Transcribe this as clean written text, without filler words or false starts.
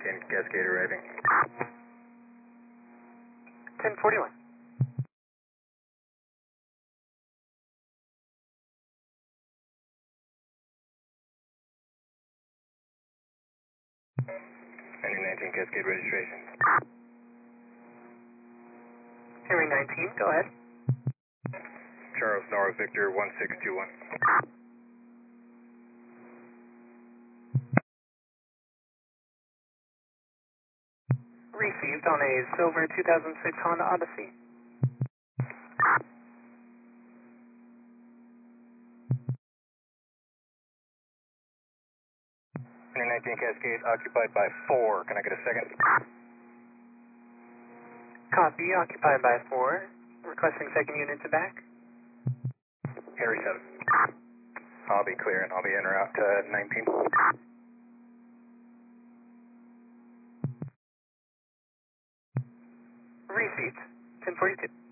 Cascade arriving. 1041. Henry 19 Cascade registration. Henry 19, go ahead. Charles Nora Victor 1621. Received on a silver 2006 Honda Odyssey. Henry 19 Cascade occupied by 4. Can I get a second? Copy, occupied by 4. Requesting second unit to back. Harry 7. I'll be clearing. I'll be en route to 19. Received. 1042.